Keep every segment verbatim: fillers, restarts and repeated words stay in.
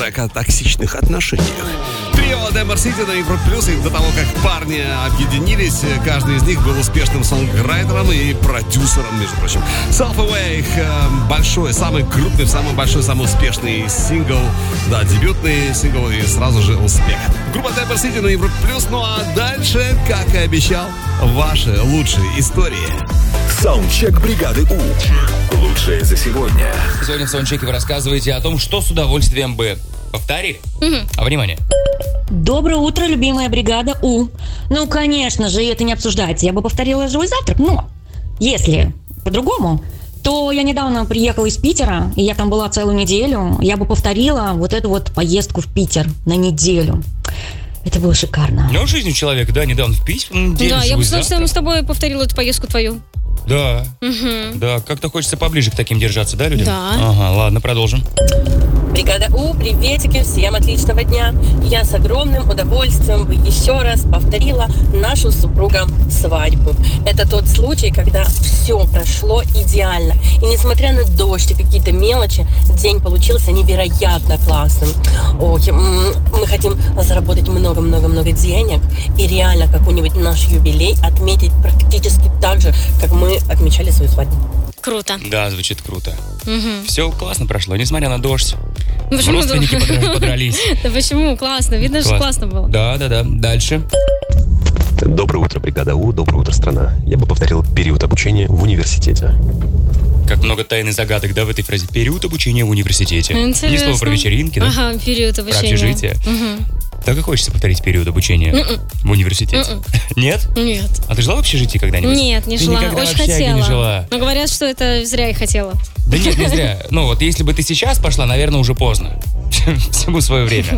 трек о токсичных отношениях. Трио Дембер Сити на Европе Плюс, и до того, как парни объединились, каждый из них был успешным сонграйтером и продюсером, между прочим. Self Away, их большой, самый крупный, самый большой, самый успешный сингл, да, дебютный сингл и сразу же успех. Группа Дембер Сити на Европе Плюс, ну а дальше, как и обещал, ваши лучшие истории. Саундчек бригады У. Лучшее за сегодня. Сегодня в саундчеке вы рассказываете о том, что с удовольствием бы повторили. Угу. А внимание. Доброе утро, любимая бригада У. Ну, конечно же, это не обсуждается. Я бы повторила «Живой завтрак», но если по-другому, то я недавно приехала из Питера, и я там была целую неделю. Я бы повторила вот эту вот поездку в Питер на неделю. Это было шикарно. Ну, жизнь у человека, да, недавно в Питер. Да, я бы с удовольствием с тобой повторила эту поездку твою. Да, угу. Да, как-то хочется поближе к таким держаться, да, людям? Да. Ага, ладно, продолжим. Бригада У, приветики, всем отличного дня. Я с огромным удовольствием бы еще раз повторила нашу с супругом свадьбу. Это тот случай, когда все прошло идеально. И несмотря на дождь и какие-то мелочи, день получился невероятно классным. Ой, мы хотим заработать много-много-много денег и реально какой-нибудь наш юбилей отметить практически так же, как мы отмечали свою свадьбу. Круто. Да, звучит круто. Угу. Все классно прошло, несмотря на дождь. Почему? Родственники подрались. Да почему? Классно. Видно, что классно было. Да, да, да. Дальше. Доброе утро, бригада У. Доброе утро, страна. Я бы повторил период обучения в университете. Как много тайн и загадок, да, в этой фразе. Период обучения в университете. Интересно. Ни слова про вечеринки, да? Ага, период обучения. Про общежитие. Угу. Так и хочется повторить период обучения Mm-mm. в университете. Mm-mm. Нет? Нет. А ты жила в общежитии когда-нибудь? Нет, не ты жила. Очень в общаге хотела. Не жила. Но говорят, что это зря я хотела. Да нет, не зря. Ну вот, если бы ты сейчас пошла, наверное, уже поздно. Всему свое время.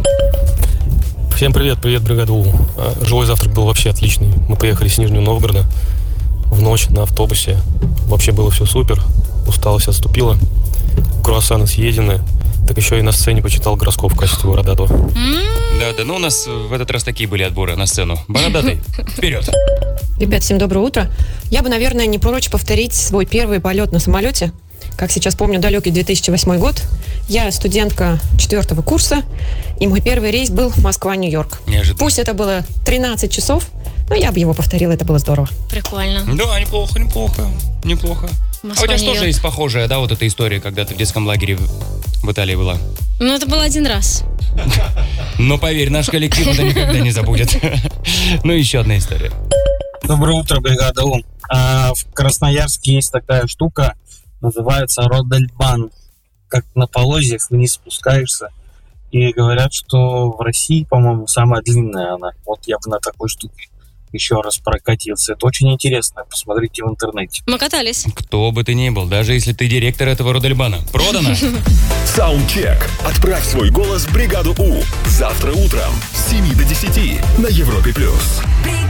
Всем привет, привет, бригада У. Живой завтрак был вообще отличный. Мы поехали с Нижнего Новгорода в ночь на автобусе. Вообще было все супер. Усталость отступила. Круассаны съедены. Так еще и на сцене почитал гороскоп в качестве бородатого. Да, да, ну у нас в этот раз такие были отборы на сцену. Бородатый, вперед! Ребят, всем доброе утро. Я бы, наверное, не прочь повторить свой первый полет на самолете. Как сейчас помню, далекий две тысячи восьмой год. Я студентка четвертого курса, и мой первый рейс был Москва-Нью-Йорк. Неожиданно. Пусть это было тринадцать часов, но я бы его повторила, это было здорово. Прикольно. Да, неплохо, неплохо, неплохо. Москва, а у тебя Нью-Йорк. тоже есть похожая, да, вот эта история, когда ты в детском лагере в Италии была? Ну, это был один раз. Но поверь, наш коллектив это никогда не забудет. Ну, еще одна история. Доброе утро, бригада У. А, в Красноярске есть такая штука, называется Родельбан. Как на полозьях вниз спускаешься. И говорят, что в России, по-моему, самая длинная она. Вот я бы на такой штуке еще раз прокатился. Это очень интересно. Посмотрите в интернете. Мы катались. Кто бы ты ни был, даже если ты директор этого Родельбана. Продано! Саундчек. Отправь свой голос в бригаду У. Завтра утром с семи до десяти на Европе+. плюс.